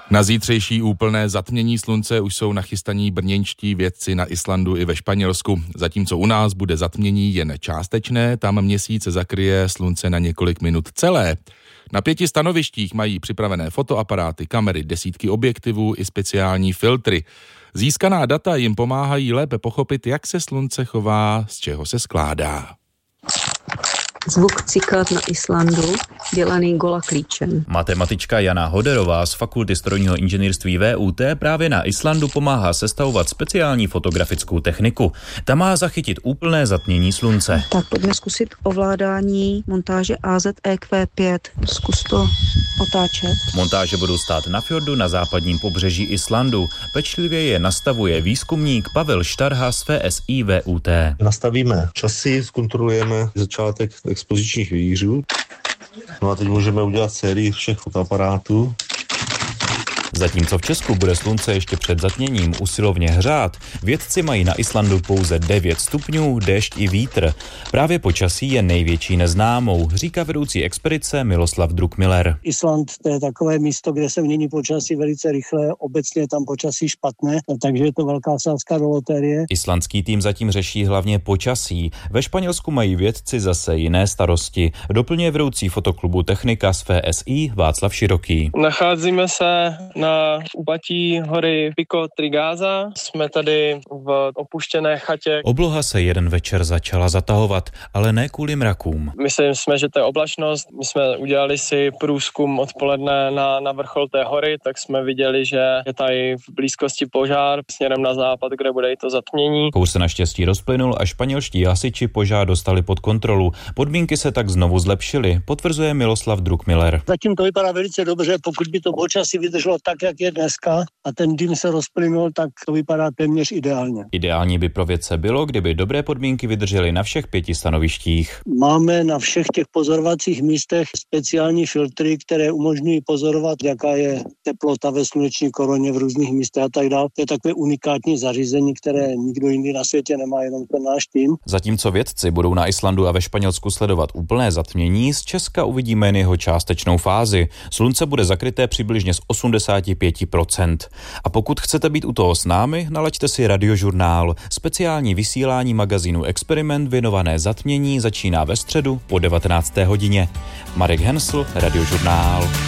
Na zítřejší úplné zatmění slunce už jsou nachystaní brněnští vědci na Islandu i ve Španělsku. Zatímco u nás bude zatmění jen částečné, tam měsíc zakryje slunce na několik minut celé. Na 5 stanovištích mají připravené fotoaparáty, kamery, desítky objektivů i speciální filtry. Získaná data jim pomáhají lépe pochopit, jak se slunce chová, z čeho se skládá. Zvuk cikat na Islandu, dělaný gola klíčem. Matematička Jana Hoderová z Fakulty strojního inženýrství VUT právě na Islandu pomáhá sestavovat speciální fotografickou techniku. Ta má zachytit úplné zatmění slunce. Tak pojďme zkusit ovládání montáže AZEQ5. Zkus to otáčet. Montáže budou stát na fjordu na západním pobřeží Islandu. Pečlivě je nastavuje výzkumník Pavel Štarha z FSI VUT. Nastavíme časy, zkontrolujeme začátek expozičních výřů. No a teď můžeme udělat sérii všech fotoaparátů. Zatímco v Česku bude slunce ještě před zatměním usilovně hřát, vědci mají na Islandu pouze 9 stupňů, déšť i vítr. Právě počasí je největší neznámou, říká vedoucí expedice Miloslav Druckmiller. Island to je takové místo, kde se mění počasí velice rychle, obecně je tam počasí špatné, takže je to velká sázka do loterie. Islandský tým zatím řeší hlavně počasí. Ve Španělsku mají vědci zase jiné starosti. Doplňuje vedoucí fotoklubu Technika z FSI Václav Široký. Nacházíme se na úpatí hory Pico Trigaza. Jsme tady v opuštěné chatě. Obloha se jeden večer začala zatahovat, ale ne kvůli mrakům. Myslím jsme, že to je oblačnost. My jsme udělali si průzkum odpoledne na vrchol té hory, tak jsme viděli, že je tady v blízkosti požár směrem na západ, kde bude i to zatmění. Kouř se naštěstí rozplynul a španělští hasiči požár dostali pod kontrolu. Podmínky se tak znovu zlepšily, potvrzuje Miloslav Druckmiller. Zatím to vypadá velice dobře, pokud by to počasí vydrželo tak, jak je dneska a ten dým se rozplynul, tak to vypadá téměř ideálně. Ideální by pro vědce bylo, kdyby dobré podmínky vydržely na všech 5 stanovištích. Máme na všech těch pozorovacích místech speciální filtry, které umožňují pozorovat, jaká je teplota ve sluneční koroně v různých místech a tak dále. To je takové unikátní zařízení, které nikdo jiný na světě nemá, jenom ten náš tým. Zatímco vědci budou na Islandu a ve Španělsku sledovat úplné zatmění, z Česka uvidíme jen jeho částečnou fázi. Slunce bude zakryté přibližně z 85%. A pokud chcete být u toho s námi, nalaďte si Radiožurnál. Speciální vysílání magazínu Experiment věnované zatmění začíná ve středu po 19. hodině. Marek Hensl, Radiožurnál.